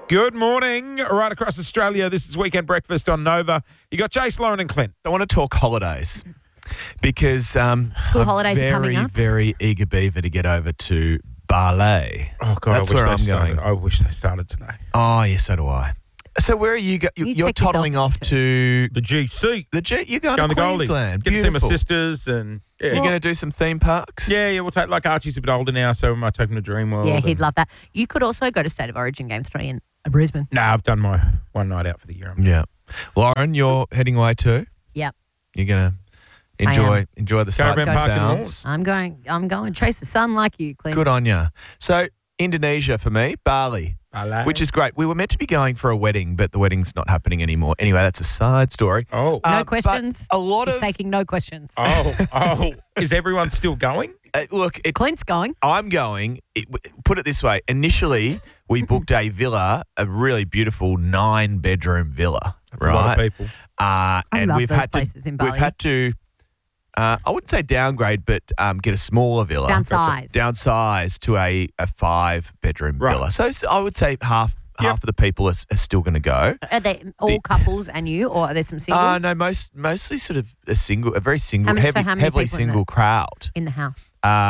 Good morning, right across Australia. This is Weekend Breakfast on Nova. You got Jace, Lauren and Clint. I want to talk holidays because I'm holidays are coming very, up. very eager beaver to get over to Bali. Oh, God, That's I wish where they I'm started. going. I wish they started today. Oh, yes, so do I. So where are you? You You're check toddling yourself off to The GC. You're going Going to to Goldie. Queensland. Get to see my Beautiful. sisters and... Yeah, You're going to do some theme parks? yeah, we'll take... Like, Archie's a bit older now, so we might take him to Dreamworld. Yeah, he'd and- love that. You could also go to State of Origin Game 3 in Brisbane. Nah, I've done my one night out for the year. Yeah. Lauren, you're heading away too? Yep. You're going to enjoy the sights Caravan and park and sounds? I'm going chase the sun like you, Clint. Good on you. So Indonesia for me, Bali. Bali. Which is great. We were meant to be going for a wedding, but the wedding's not happening anymore. Anyway, that's a side story. Oh. No but questions. a lot He's of taking no questions. Oh. Is everyone still going? look. Clint's going. I'm going. Put it this way. Initially, we booked a villa, a really beautiful 9-bedroom villa. That's right. a lot of people. And love we've those had places to. in Bali. We've had to. I wouldn't say downgrade, but get a smaller villa. Downsize. Downsize to a 5-bedroom Right. villa. So I would say half of the people are still going to go. Are they all couples and you, or are there some singles No, mostly sort of a very single, How many heavily people in single there? crowd. in the house?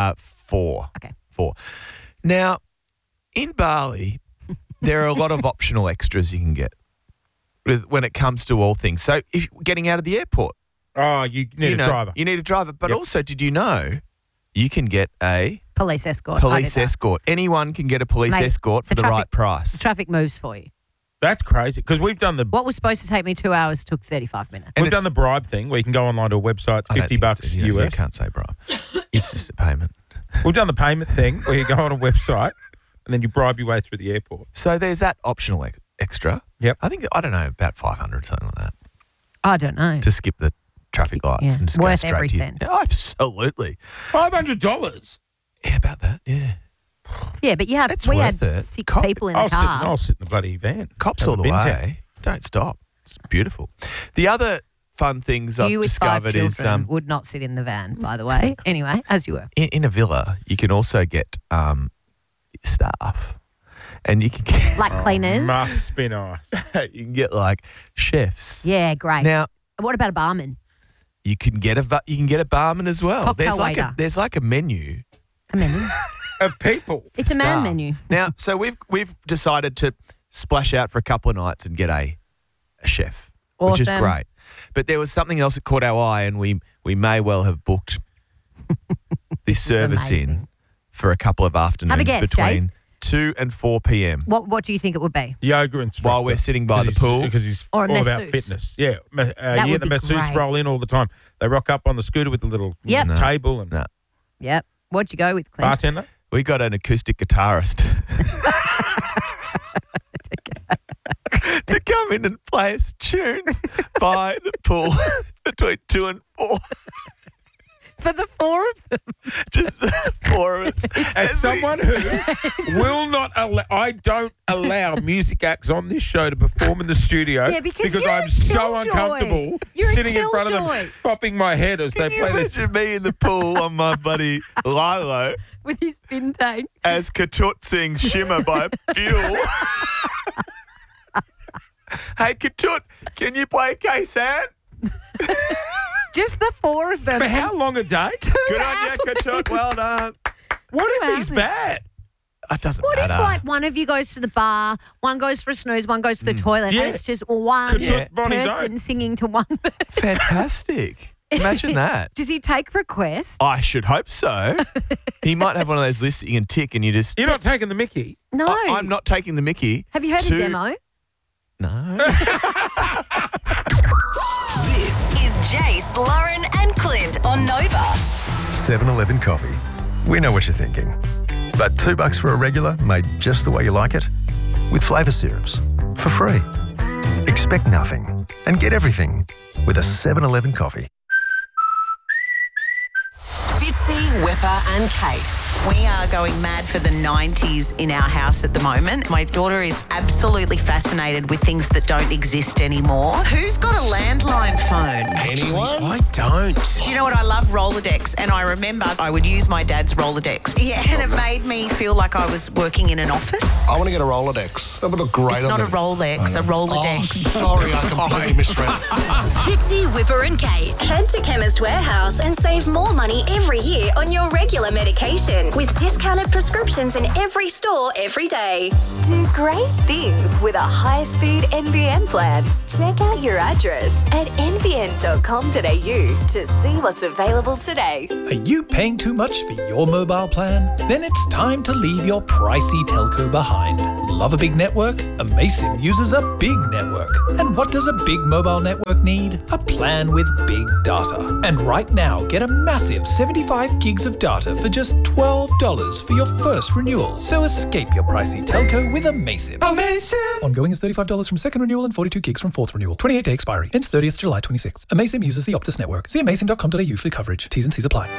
4. Okay. 4. Now, in Bali, there are a lot of optional extras you can get when it comes to all things. So, if getting out of the airport, Oh, you need a driver. You need a driver. But Yep. also, did you know you can get a Police escort. I police did that. escort? Anyone can get a police Mate, escort for the the right traffic- price. The traffic moves for you. That's crazy because we've done the What was supposed to take me 2 hours took 35 minutes. And we've done the bribe thing where you can go online to a website, it's I don't $50 think it's- you US. can't say bribe. It's just a payment. We've done the payment thing where you go on a website and then you bribe your way through the airport. So there's that optional extra. Yep. I think, I don't know, about 500 something like that I don't know. to skip the traffic lights Yeah. and just go Worth straight every to you. cent. Oh, absolutely. $500. Yeah, about that. Yeah. Yeah, but That's we had worth it. 6 people in the I'll car. sit in the bloody van. Cops Have all a the bin way. tech. Don't stop. It's beautiful. The other fun things I've You with 5 discovered children is would not sit in the van, by the way. Anyway, as you were. in a villa, you can also get staff. And you can get Like cleaners. Must be nice. you can get like chefs. Yeah, great. Now What about a barman? you can get a barman as well. Cocktail waiter. There's like a menu. A menu. Of people. It's a man staff. menu. Now, so we've decided to splash out for a couple of nights and get a chef, which is Awesome. great. But there was something else that caught our eye, and we may well have booked this service in amazing. for a couple of afternoons Have a guess, between Jace. 2 and 4 p.m. What do you think it would be? Yoga instructor. While we're sitting by the pool. Because he's Or a all about masseuse. fitness. Yeah. You would get the be masseuse great. roll in all the time. They rock up on the scooter with the little Yep. No. table and No. Yep. What'd you go with, Clint? bartender. We got an acoustic guitarist to come in and play us tunes by the pool between 2 and 4. For the 4 of them. Just the 4 of us. As someone who will not allow, I don't allow music acts on this show to perform in the studio Yeah, because you're I'm a so killjoy. uncomfortable You're a sitting in front of killjoy. them, popping my head as Can they you play this. imagine me in the pool on my buddy Lilo With his bin tank. as Katut sings Shimmer by Fuel? Hey, Katut, can you play K-San? Just the 4 of them. For how long a day? Good on you, Katut. Well done. What 2 if he's hours. bad? That doesn't What if matter. like one of you goes to the bar, one goes for a snooze, one goes to the toilet, Yeah. and it's just one Could you on his person own? singing to one person? Fantastic. Imagine that. Does he take requests? I should hope so. He might have one of those lists that you can tick and you just... You're not taking the mickey. No. I'm not taking the mickey. Have you heard to- a demo? No. This is Jace, Lauren, and Clint on Nova. 7-Eleven coffee. We know what you're thinking. But $2 for a regular made just the way you like it? With flavour syrups. For free. Expect nothing and get everything with a 7-Eleven coffee. Fitzy, Whipper, and Kate. We are going mad for the 90s in our house at the moment. My daughter is absolutely fascinated with things that don't exist anymore. Who's got a landline phone? Anyone? I don't. Do you know what? I love Rolodex, and I remember I would use my dad's Rolodex. Yeah, and it made me feel like I was working in an office. I want to get a Rolodex. That would look great It's on not a me. Rolex, a Rolodex. Oh, sorry, I completely misread. Fitzy, Whipper and Kate. Head to Chemist Warehouse and save more money every year on your regular medication with discounted prescriptions in every store every day. Do great things with a high-speed NBN plan. Check out your address at nbn.com.au to see what's available today. Are you paying too much for your mobile plan? Then it's time to leave your pricey telco behind. Love a big network? Amaysim uses a big network. And what does a big mobile network need? A plan with big data. And right now, get a massive 75 gigs of data for just $12 for your first renewal. So escape your pricey telco with Amaysim. Amaysim! Ongoing is $35 from second renewal and 42 gigs from fourth renewal. 28-day expiry. Ends 30th July 26th. Amaysim uses the Optus network. See amaysim.com.au for coverage. T's and C's apply.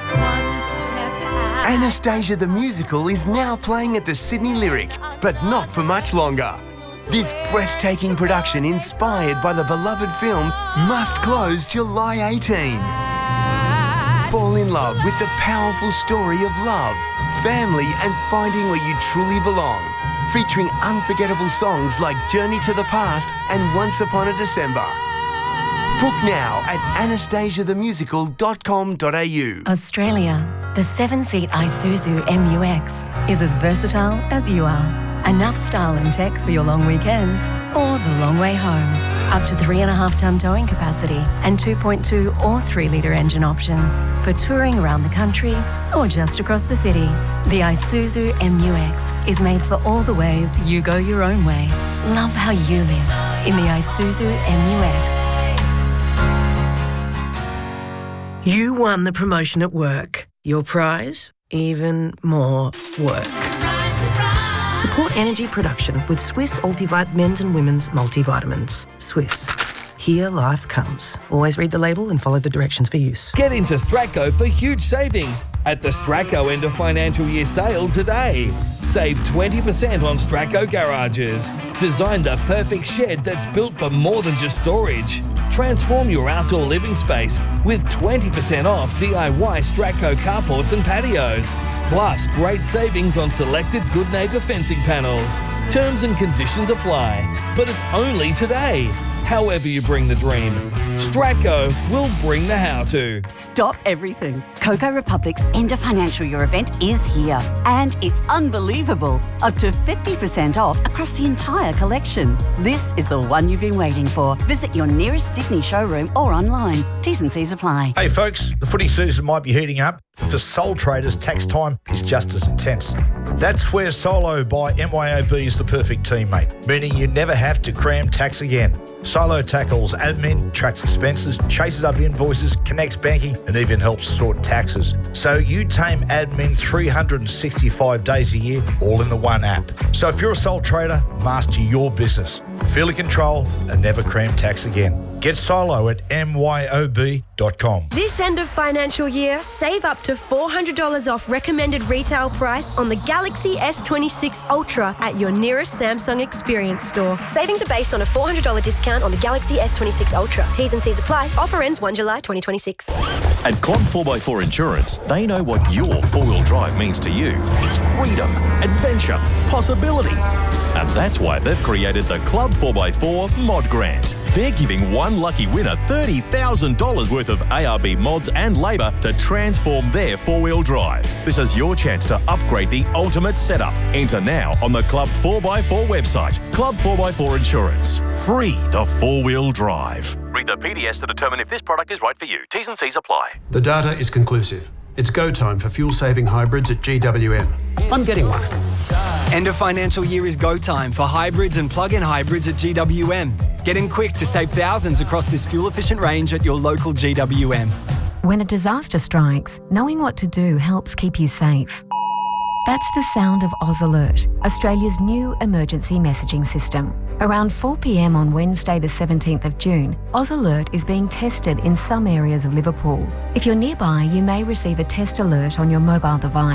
Anastasia the Musical is now playing at the Sydney Lyric, but not for much longer. This breathtaking production, inspired by the beloved film, must close July 18. Fall in love with the powerful story of love, family, and finding where you truly belong. Featuring unforgettable songs like Journey to the Past and Once Upon a December. Book now at anastasiathemusical.com.au. Australia, the 7-seat Isuzu MU-X is as versatile as you are. Enough style and tech for your long weekends or the long way home. Up to 3.5-ton towing capacity and 2.2 or 3-litre engine options for touring around the country or just across the city. The Isuzu MU-X is made for all the ways you go your own way. Love how you live in the Isuzu MU-X. You won the promotion at work. Your prize? Even more work. Support energy production with Swiss Ultivite men's and women's multivitamins. Swiss. Here life comes. Always read the label and follow the directions for use. Get into Stratco for huge savings at the Stratco end of financial year sale today. Save 20% on Stratco garages. Design the perfect shed that's built for more than just storage. Transform your outdoor living space with 20% off DIY Stratco carports and patios. Plus, great savings on selected Good Neighbour fencing panels. Terms and conditions apply, but it's only today. However you bring the dream, Stratco will bring the how-to. Stop everything. Coco Republic's end of financial year event is here, and it's unbelievable. Up to 50% off across the entire collection. This is the one you've been waiting for. Visit your nearest Sydney showroom or online. T's and C's apply. Hey folks, the footy season might be heating up, but for sole traders, tax time is just as intense. That's where Solo by MYOB is the perfect teammate, meaning you never have to cram tax again. Solo tackles admin, tracks expenses, chases up invoices, connects banking, and even helps sort taxes. So you tame admin 365 days a year, all in the one app. So if you're a sole trader, master your business. Feel in control and never cram tax again. Get Solo at myob.com. This end of financial year, save up to $400 off recommended retail price on the Galaxy S26 Ultra at your nearest Samsung Experience store. Savings are based on a $400 discount on the Galaxy S26 Ultra. T's and C's apply. Offer ends 1 July 2026. At Club 4x4 Insurance, they know what your four-wheel drive means to you. It's freedom, adventure, possibility. And that's why they've created the Club 4x4 Mod Grant. They're giving one lucky winner $30,000 worth of ARB mods and labour to transform their four-wheel drive. This is your chance to upgrade the ultimate setup. Enter now on the Club 4x4 website. Club 4x4 Insurance. Free the four-wheel drive. Read the PDS to determine if this product is right for you. T's and C's apply. The data is conclusive. It's go time for fuel-saving hybrids at GWM. I'm getting one. End of financial year is go time for hybrids and plug-in hybrids at GWM. Get in quick to save thousands across this fuel-efficient range at your local GWM. When a disaster strikes, knowing what to do helps keep you safe. That's the sound of Oz Alert, Australia's new emergency messaging system. Around 4 p.m. on Wednesday the 17th of June, Oz Alert is being tested in some areas of Liverpool. If you're nearby, you may receive a test alert on your mobile device.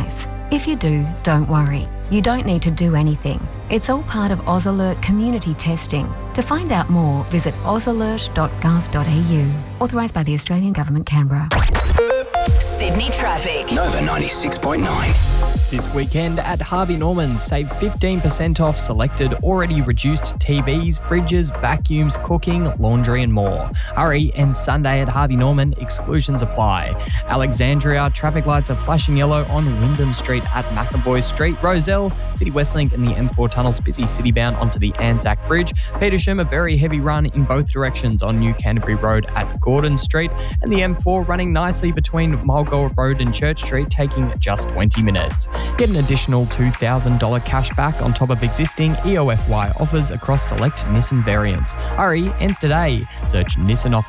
If you do, don't worry. You don't need to do anything. It's all part of AusAlert community testing. To find out more, visit ausalert.gov.au. Authorised by the Australian Government, Canberra. Sydney traffic. Nova 96.9. This weekend at Harvey Norman, save 15% off selected already reduced TVs, fridges, vacuums, cooking, laundry and more. Hurry, and Sunday at Harvey Norman, exclusions apply. Alexandria, traffic lights are flashing yellow on Wyndham Street at McAvoy Street. Roselle, City Westlink and the M4 tunnels busy citybound onto the Anzac Bridge. Petersham, a very heavy run in both directions on New Canterbury Road at Gordon Street. And the M4 running nicely between Mulgoa Road and Church Street, taking just 20 minutes. Get an additional $2,000 cash back on top of existing EOFY offers across select Nissan variants. Hurry, ends today. Search Nissan offers